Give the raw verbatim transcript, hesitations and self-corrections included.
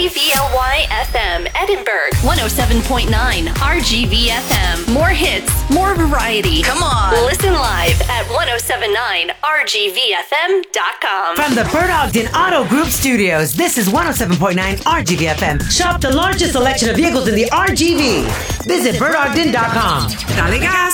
G V L Y F M, Edinburgh. one oh seven point nine R G V F M. More hits, more variety. Come on. Listen live at ten seventy-nine R G V F M dot com. From the Bert Ogden Auto Group Studios, this is one oh seven point nine R G V F M. Shop the largest selection of vehicles in the R G V. Visit Bert Ogden dot com. Dale gas.